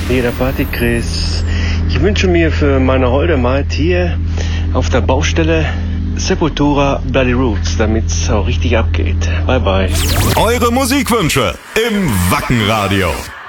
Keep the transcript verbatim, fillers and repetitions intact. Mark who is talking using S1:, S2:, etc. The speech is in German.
S1: Hier der Party Chris. Ich wünsche mir für meine Holde Maid hier auf der Baustelle Sepultura Bloody Roots, damit's auch richtig abgeht. Bye bye.
S2: Eure Musikwünsche im Wacken Radio.